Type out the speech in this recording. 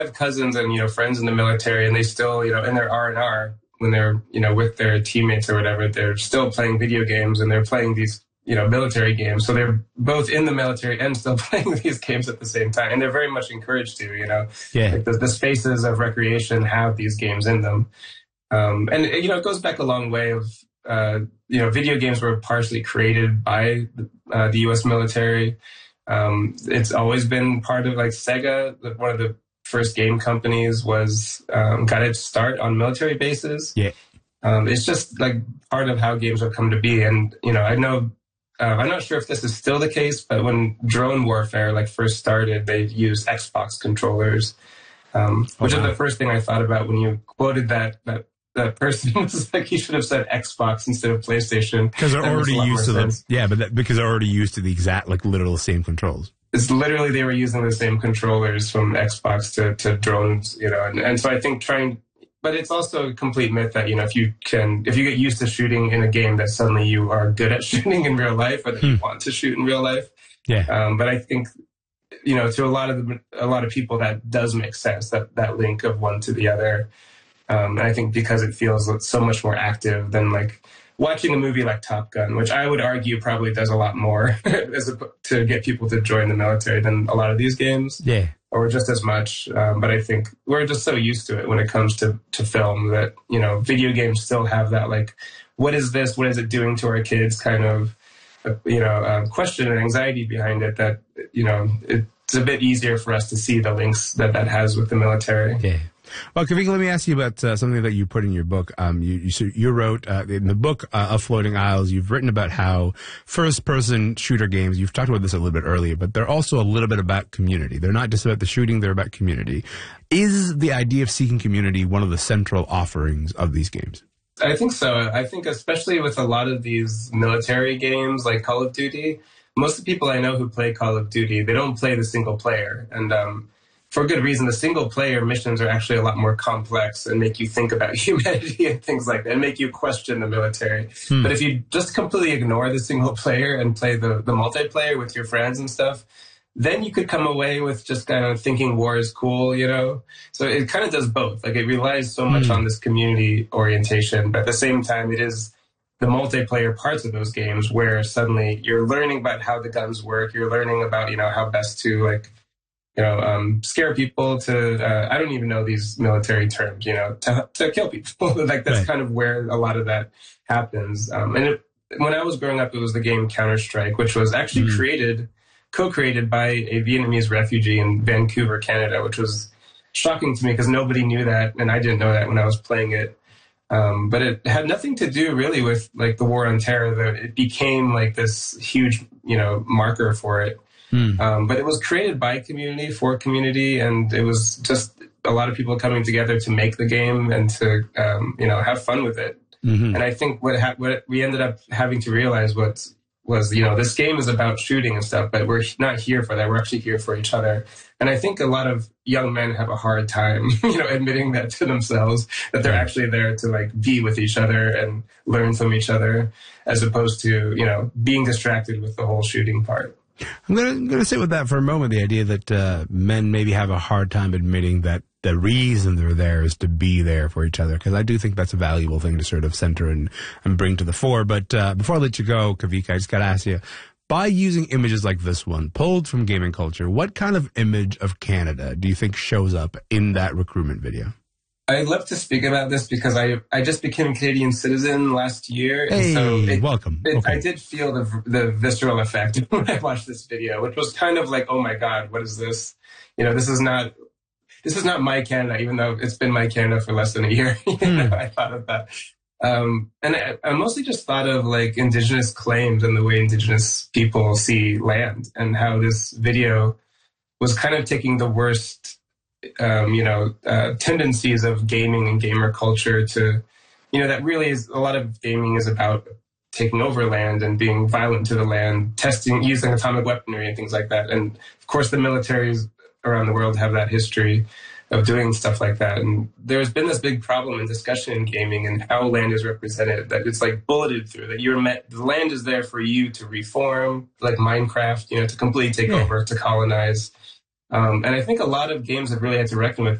have cousins and, friends in the military, and they still, in their R&R, when they're, with their teammates or whatever, they're still playing video games and they're playing these, military games. So they're both in the military and still playing these games at the same time. And they're very much encouraged to, Yeah. like the spaces of recreation have these games in them. And, it goes back a long way of, video games were partially created by the U.S. military. It's always been part of, like, Sega, one of the first game companies got its start on military bases. Yeah. It's just like part of how games have come to be. And, I know, I'm not sure if this is still the case, but when drone warfare first started, they used Xbox controllers, which is the first thing I thought about when you quoted that person. Was like, you should have said Xbox instead of PlayStation. Because they're already used to them. Yeah, but because they're already used to the exact, literal same controls. It's literally, they were using the same controllers from Xbox to drones, and so I think but it's also a complete myth that, if you get used to shooting in a game, that suddenly you are good at shooting in real life, or that you want to shoot in real life. Yeah. But I think, to a lot of people, that does make sense, that link of one to the other. And I think because it feels so much more active than watching a movie like Top Gun, which I would argue probably does a lot more to get people to join the military than a lot of these games. Yeah. Or just as much. But I think we're just so used to it when it comes to film that, video games still have that, what is this? What is it doing to our kids kind of, question and anxiety behind it that, it's a bit easier for us to see the links that has with the military. Yeah. Well, Kavika, let me ask you about something that you put in your book. You wrote in the book of Floating Isles, you've written about how first-person shooter games, you've talked about this a little bit earlier, but they're also a little bit about community. They're not just about the shooting, they're about community. Is the idea of seeking community one of the central offerings of these games? I think so. I think especially with a lot of these military games like Call of Duty, most of the people I know who play Call of Duty, they don't play the single player. And for good reason, the single-player missions are actually a lot more complex and make you think about humanity and things like that, and make you question the military. But if you just completely ignore the single-player and play the multiplayer with your friends and stuff, then you could come away with just kind of thinking war is cool, So it kind of does both. It relies so much on this community orientation, but at the same time, it is the multiplayer parts of those games where suddenly you're learning about how the guns work, you're learning about, how best to, scare people to, I don't even know these military terms, to kill people. That's right. Kind of where a lot of that happens. When I was growing up, it was the game Counter-Strike, which was actually co-created by a Vietnamese refugee in Vancouver, Canada, which was shocking to me because nobody knew that, and I didn't know that when I was playing it. But it had nothing to do really with the war on terror. It became this huge, marker for it. But it was created by community for community, and it was just a lot of people coming together to make the game and to have fun with it. And I think what we ended up having to realize was this game is about shooting and stuff, but we're not here for that. We're actually here for each other. And I think a lot of young men have a hard time, admitting that to themselves, that they're actually there to be with each other and learn from each other, as opposed to being distracted with the whole shooting part. I'm gonna sit with that for a moment. The idea that men maybe have a hard time admitting that the reason they're there is to be there for each other, because I do think that's a valuable thing to sort of center and bring to the fore. But before I let you go, Kavika, I just got to ask you, by using images like this one, pulled from gaming culture, what kind of image of Canada do you think shows up in that recruitment video? I'd love to speak about this because I just became a Canadian citizen last year. Hey, and so welcome. I did feel the visceral effect when I watched this video, which was kind of like, oh my God, what is this? This is not my Canada, even though it's been my Canada for less than a year. I thought of that. And I mostly just thought of Indigenous claims and the way Indigenous people see land, and how this video was kind of taking the worst tendencies of gaming and gamer culture to, that really is, a lot of gaming is about taking over land and being violent to the land, using atomic weaponry and things like that. And of course, the militaries around the world have that history of doing stuff like that. And there's been this big problem in discussion in gaming and how land is represented, that it's bulleted through, that the land is there for you to reform, like Minecraft, to completely take over, to colonize. And I think a lot of games have really had to reckon with